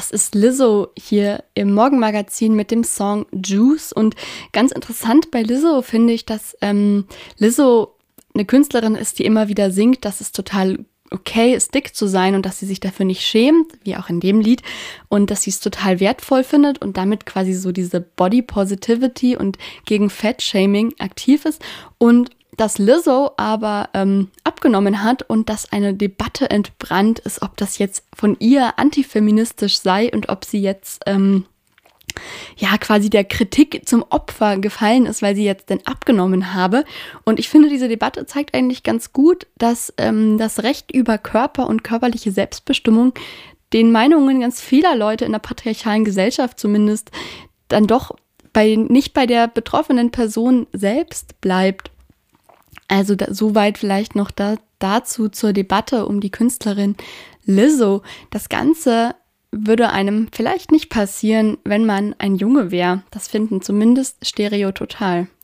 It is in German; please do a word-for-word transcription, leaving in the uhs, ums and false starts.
Das ist Lizzo hier im Morgenmagazin mit dem Song Juice. Und ganz interessant bei Lizzo finde ich, dass ähm, Lizzo eine Künstlerin ist, die immer wieder singt, dass es total okay ist, dick zu sein und dass sie sich dafür nicht schämt, wie auch in dem Lied, und dass sie es total wertvoll findet und damit quasi so diese Body Positivity und gegen Fat-Shaming aktiv ist. Und dass Lizzo aber ähm, abgenommen hat und dass eine Debatte entbrannt ist, ob das jetzt von ihr antifeministisch sei und ob sie jetzt ähm, ja quasi der Kritik zum Opfer gefallen ist, weil sie jetzt denn abgenommen habe. Und ich finde, diese Debatte zeigt eigentlich ganz gut, dass ähm, das Recht über Körper und körperliche Selbstbestimmung den Meinungen ganz vieler Leute in der patriarchalen Gesellschaft zumindest dann doch bei, nicht bei der betroffenen Person selbst bleibt. Also da, soweit vielleicht noch da, dazu zur Debatte um die Künstlerin Lizzo. Das Ganze würde einem vielleicht nicht passieren, wenn man ein Junge wäre. Das finden zumindest Stereo Total.